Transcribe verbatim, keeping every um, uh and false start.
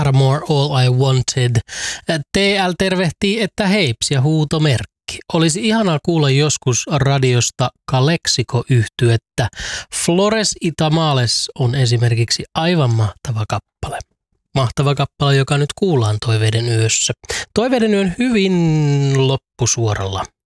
Paramore All I Wanted. T L tervehtii, että heips ja huutomerkki. Olisi ihanaa kuulla joskus radiosta Calexico-yhtyettä. Flores y Tamales on esimerkiksi aivan mahtava kappale. Mahtava kappale, joka nyt kuullaan Toiveiden yössä. Toiveiden yön hyvin loppusuoralla